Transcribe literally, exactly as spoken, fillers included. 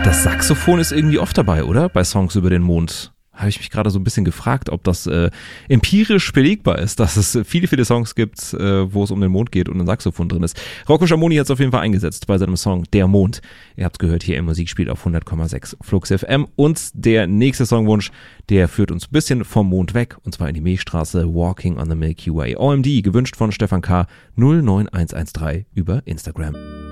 Das Saxophon ist irgendwie oft dabei, oder? Bei Songs über den Mond. Habe ich mich gerade so ein bisschen gefragt, ob das äh, empirisch belegbar ist, dass es viele, viele Songs gibt, äh, wo es um den Mond geht und ein Saxophon drin ist. Rocco Schamoni hat es auf jeden Fall eingesetzt bei seinem Song Der Mond. Ihr habt es gehört hier im Musikspiel auf hundert Komma sechs Flux F M. Und der nächste Songwunsch, der führt uns ein bisschen vom Mond weg, und zwar in die Milchstraße, Walking on the Milky Way. O M D, gewünscht von Stefan K. null neun eins eins drei über Instagram.